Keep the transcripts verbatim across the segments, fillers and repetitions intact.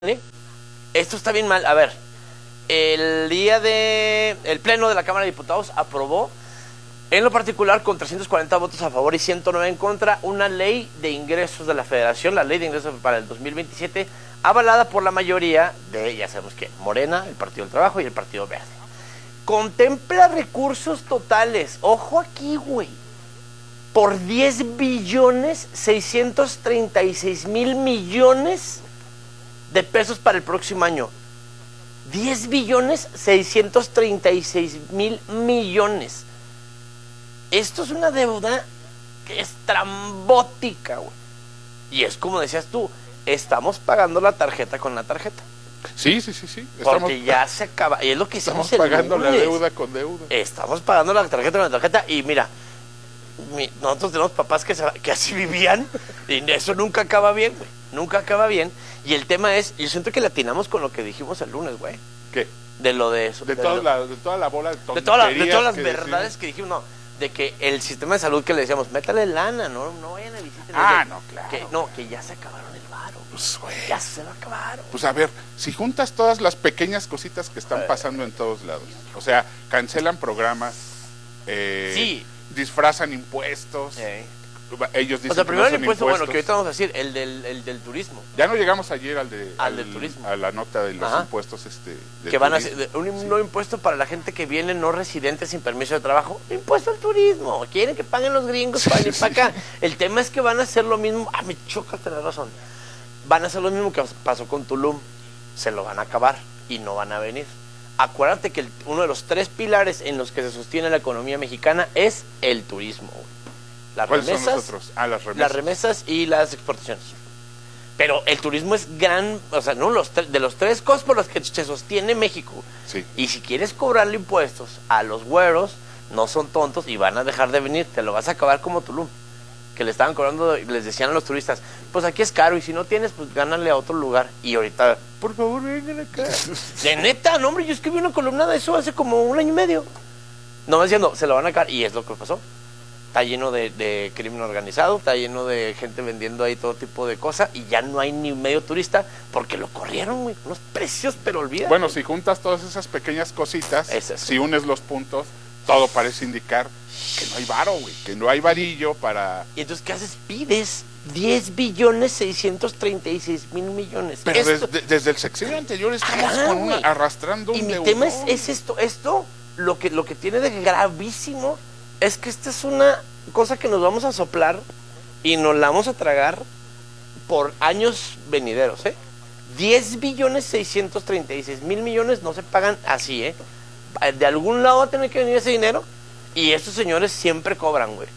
Esto está bien mal. A ver, el día de... El pleno de la Cámara de Diputados aprobó, en lo particular, con trescientos cuarenta votos a favor y ciento nueve en contra, una ley de ingresos de la Federación, la ley de ingresos para el dos mil veintisiete, avalada por la mayoría de, ya sabemos que, Morena, el Partido del Trabajo y el Partido Verde. Contempla recursos totales, ojo aquí, güey, por diez billones seiscientos treinta y seis mil millones de pesos para el próximo año. diez billones seiscientos treinta y seis mil millones. Esto es una deuda que es trambótica, güey. Y es como decías tú, estamos pagando la tarjeta con la tarjeta. Sí, sí, sí, sí. Estamos, porque ya se acaba. Y es lo que estamos hicimos el pagando lunes. la deuda con deuda. Estamos pagando la tarjeta con la tarjeta. Y mira, mi, nosotros tenemos papás que, se, que así vivían. Y eso nunca acaba bien, güey. Nunca acaba bien. Y el tema es, yo siento que le atinamos con lo que dijimos el lunes, güey. ¿Qué? De lo de eso. De, de, toda, lo, la, de toda la bola de tonterías. De, toda la, de todas las que verdades decimos. que dijimos, no. De que el sistema de salud que le decíamos, métale lana, no, no vayan a visitar. Ah, no, claro. Que, no, que ya se acabaron el varo. Pues, güey. Ya se lo acabaron. Pues a ver, si juntas todas las pequeñas cositas que están pasando en todos lados. O sea, cancelan programas. Eh, sí. Disfrazan impuestos. Eh. Ellos dicen o sea, primero que no el impuesto, impuestos. bueno, que ahorita vamos a decir, el del, el del turismo. Ya no llegamos ayer al de al, al, del turismo. A la nota de los Ajá. impuestos este de que van turismo. a ser un sí. nuevo impuesto para la gente que viene no residente sin permiso de trabajo. Impuesto al turismo. Quieren que paguen los gringos para venir para acá. El tema es que van a hacer lo mismo. Ah, me choca tener razón. Van a hacer lo mismo que pasó con Tulum. Se lo van a acabar y no van a venir. Acuérdate que el, uno de los tres pilares en los que se sostiene la economía mexicana es el turismo. Las remesas, son los otros? Ah, las remesas. Las remesas y las exportaciones. Pero el turismo es gran, o sea, no los de los tres cosas por las que se sostiene México. Sí. Y si quieres cobrarle impuestos a los güeros, no son tontos y van a dejar de venir, te lo vas a acabar como Tulum. Que le estaban cobrando, les decían a los turistas, pues aquí es caro y si no tienes, pues gánale a otro lugar. Y ahorita, por favor, vengan acá. De neta, no, hombre, yo escribí una columna de eso hace como un año y medio. No me diciendo, se lo van a acabar y es lo que pasó. Está lleno de, de crimen organizado, está lleno de gente vendiendo ahí todo tipo de cosas y ya no hay ni medio turista porque lo corrieron, güey, unos precios, pero olvídate. Bueno, si juntas todas esas pequeñas cositas, es eso. Si unes los puntos, todo parece indicar que no hay varo, güey, que no hay varillo para... Y entonces, ¿qué haces? Pides diez billones seiscientos treinta y seis mil millones. Pero esto... desde, desde el sexenio anterior estamos Ajá, con una, güey. arrastrando un Y mi deudón. tema es, es esto, esto, lo que, lo que tiene de gravísimo es que esta es una cosa que nos vamos a soplar y nos la vamos a tragar por años venideros, ¿eh? diez billones seiscientos treinta y seis mil millones no se pagan así, ¿eh? De algún lado va a tener que venir ese dinero y estos señores siempre cobran, güey.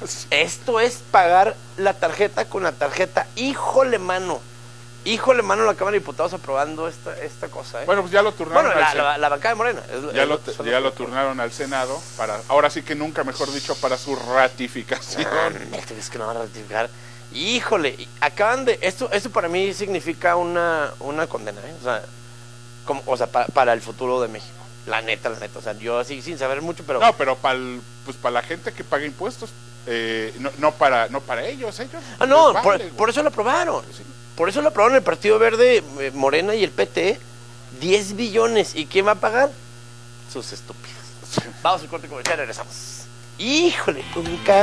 Esto es pagar la tarjeta con la tarjeta. Híjole, mano. Híjole, mano, la Cámara de Diputados aprobando esta, esta cosa, ¿eh? Bueno, pues ya lo turnaron. Bueno, la, al la, la bancada de Morena. Es, ya es lo, lo, ya lo turnaron al Senado, para ahora sí que nunca, mejor dicho, para su ratificación. Ah, es que no van a ratificar. Híjole, acaban de... Esto esto para mí significa una, una condena, ¿eh? O sea, como, o sea pa, para el futuro de México. La neta, la neta. O sea, yo así sin saber mucho, pero... No, pero para pues para la gente que paga impuestos, eh, no, no, para, no para ellos, ellos. Ah, no, vale, por, güey. por eso lo aprobaron. Sí. Por eso lo aprobaron el Partido Verde, eh, Morena y el P T. diez billones. ¿Y quién va a pagar? Sus estúpidos. Vamos al corte comercial, regresamos. Híjole, un carro.